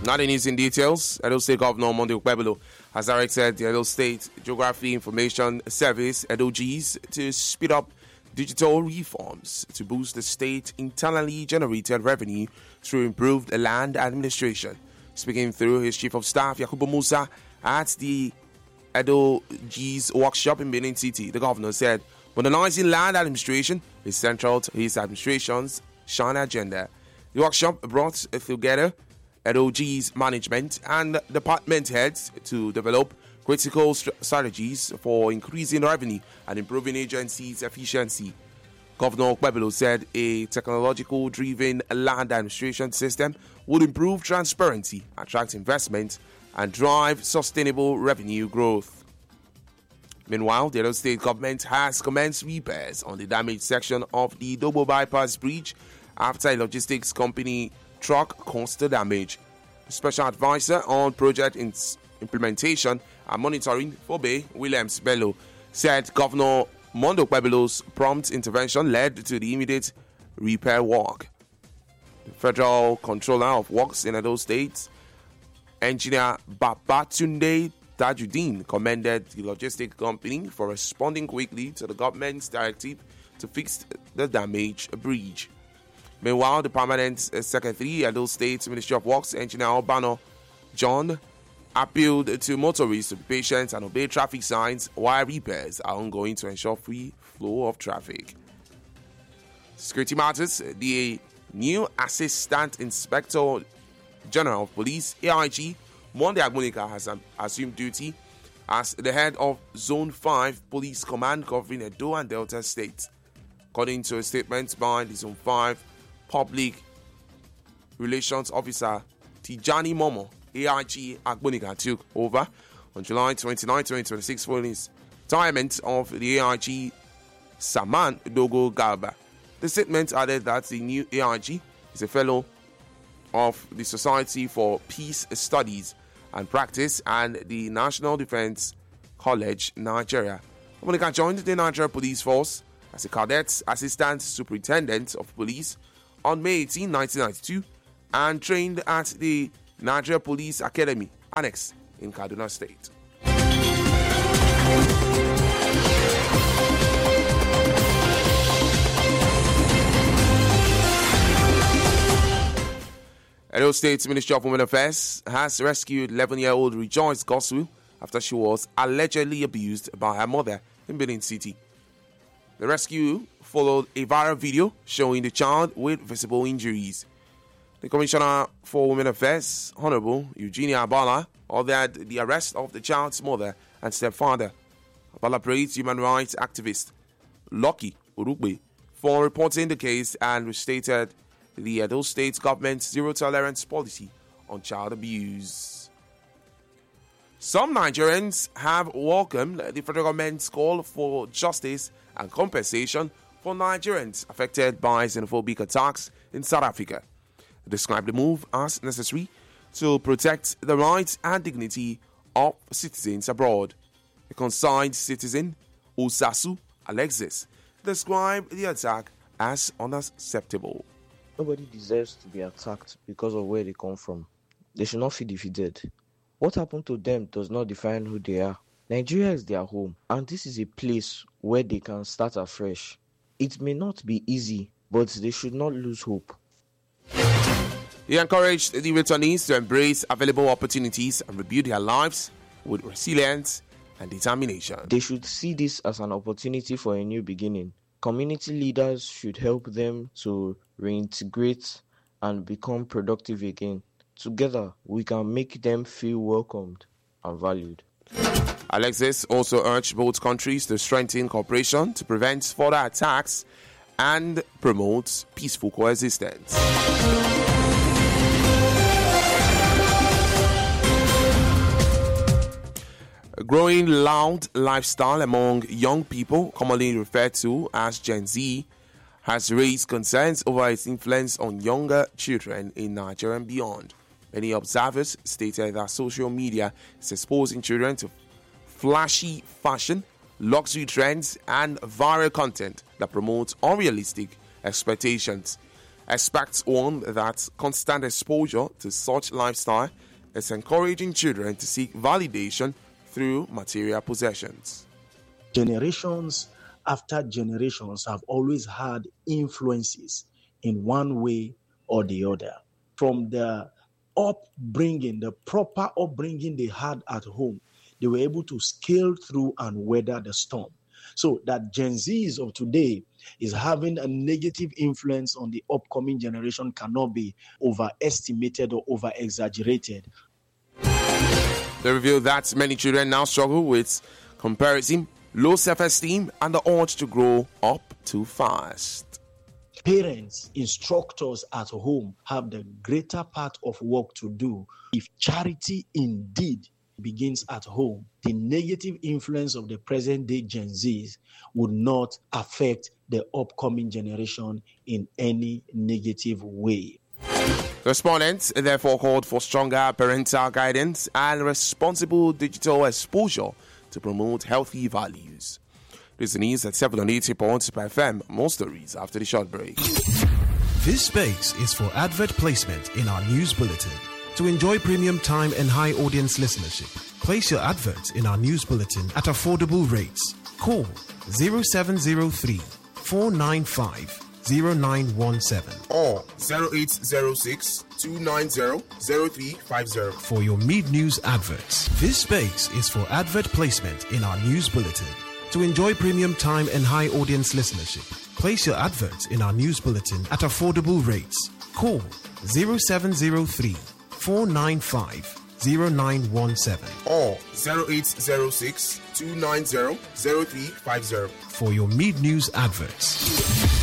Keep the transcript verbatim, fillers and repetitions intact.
Not in news in details, Edo State Governor Monday Okpebholo has directed the Edo State Geography Information Service, Edo Gs, to speed up digital reforms to boost the state internally generated revenue through improved land administration. Speaking through his Chief of Staff, Yakubu Musa, at the Edo Gs workshop in Benin City, the governor said modernizing land administration is central to his administration's Shine agenda. The workshop brought together Edo Gs management and department heads to develop critical st- strategies for increasing revenue and improving agencies' efficiency. Governor Okpebholo said a technological-driven land administration system would improve transparency, attract investment, and drive sustainable revenue growth. Meanwhile, the Edo State government has commenced repairs on the damaged section of the Dobo Bypass Bridge after a logistics company truck caused the damage. The Special Advisor on Project in- Implementation and Monitoring, Fobe Williams Bello, said Governor Mondo Okpebholo's prompt intervention led to the immediate repair work. The Federal Controller of Works in Edo State, Engineer Babatunde Tajuddin, commended the logistics company for responding quickly to the government's directive to fix the damaged bridge. Meanwhile, the Permanent Secretary, Edo State Ministry of Works, Engineer Obano John, appealed to motorists to be patient and obey traffic signs while repairs are ongoing to ensure free flow of traffic. Security matters, the new Assistant Inspector General of Police, A I G, Monday Agbonika, has um, assumed duty as the head of Zone five Police Command covering Edo and Delta States. According to a statement by the Zone five Public Relations Officer Tijani Momo, A I G Agbonika took over on July twenty-ninth, twenty twenty-six following his retirement of the A I G Saman Dogo Garba. The statement added that the new A I G is a fellow of the Society for Peace Studies and Practice and the National Defense College, Nigeria. Agbonika joined the Nigeria Police Force as a cadet assistant superintendent of police on May eighteenth, nineteen ninety-two and trained at the Nigeria Police Academy, Annex, in Kaduna State. Edo State Ministry of Women Affairs has rescued eleven-year-old Rejoice Goswill after she was allegedly abused by her mother in Benin City. The rescue followed a viral video showing the child with visible injuries. The Commissioner for Women Affairs, Honorable Eugenia Abala, ordered the arrest of the child's mother and stepfather. Abala praised human rights activist Lucky Urugbe for reporting the case and restated the Edo State government's zero-tolerance policy on child abuse. Some Nigerians have welcomed the federal government's call for justice and compensation for Nigerians affected by xenophobic attacks in South Africa. They described the move as necessary to protect the rights and dignity of citizens abroad. A concerned citizen, Osasu Alexis, described the attack as unacceptable. Nobody deserves to be attacked because of where they come from. They should not feel defeated. What happened to them does not define who they are. Nigeria is their home, and this is a place where they can start afresh. It may not be easy, but they should not lose hope. He encouraged the returnees to embrace available opportunities and rebuild their lives with resilience and determination. They should see this as an opportunity for a new beginning. Community leaders should help them to reintegrate and become productive again. Together, we can make them feel welcomed and valued. Alexis also urged both countries to strengthen cooperation to prevent further attacks and promote peaceful coexistence. A growing loud lifestyle among young people, commonly referred to as Gen Z, has raised concerns over its influence on younger children in Nigeria and beyond. Many observers stated that social media is exposing children to flashy fashion, luxury trends, and viral content that promotes unrealistic expectations. Experts warn that constant exposure to such lifestyle is encouraging children to seek validation through material possessions. Generations after generations have always had influences in one way or the other. From the upbringing, the proper upbringing they had at home, they were able to scale through and weather the storm. So that Gen Zs of today is having a negative influence on the upcoming generation cannot be overestimated or over-exaggerated. They reveal that many children now struggle with comparison, low self-esteem, and the urge to grow up too fast. Parents, instructors at home have the greater part of work to do. If charity indeed begins at home, the negative influence of the present day Gen Zs would not affect the upcoming generation in any negative way. Respondents therefore called for stronger parental guidance and responsible digital exposure to promote healthy values. This is news at seven on eighty point two F M. More stories after the short break. This space is for advert placement in our news bulletin. To enjoy premium time and high audience listenership, place your adverts in our news bulletin at affordable rates. Call zero seven zero three, four nine five, zero nine one seven or zero eight zero six, two nine zero, zero three five zero for your mid-news adverts. This space is for advert placement in our news bulletin. To enjoy premium time and high audience listenership, place your adverts in our news bulletin at affordable rates. Call zero seven zero three, four nine five, zero nine one seven or zero eight zero six, two nine zero, zero three five zero for your mid-news adverts.